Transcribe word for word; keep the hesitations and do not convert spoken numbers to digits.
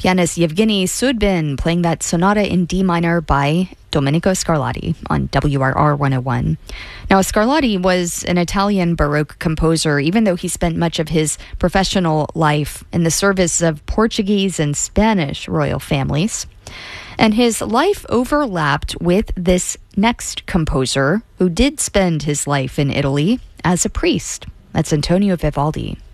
Pianist Yevgeny Sudbin playing that sonata in D minor by Domenico Scarlatti on W R R one oh one. Now, Scarlatti was an Italian Baroque composer, even though he spent much of his professional life in the service of Portuguese and Spanish royal families. And his life overlapped with this next composer who did spend his life in Italy as a priest. That's Antonio Vivaldi.